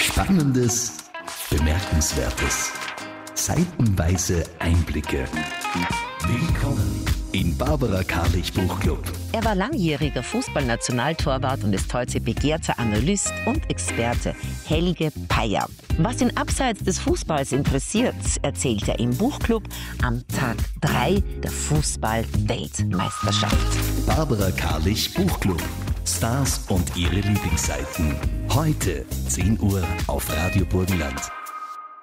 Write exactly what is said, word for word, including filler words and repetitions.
Spannendes, Bemerkenswertes, seitenweise Einblicke. Willkommen im Barbara Karlich Buchclub. Er war langjähriger Fußballnationaltorwart und ist heute begehrter Analyst und Experte, Helge Payer. Was ihn abseits des Fußballs interessiert, erzählt er im Buchclub am Tag drei der Fußball-Weltmeisterschaft. Barbara Karlich Buchclub. Stars und ihre Lieblingsseiten. Heute zehn Uhr auf Radio Burgenland.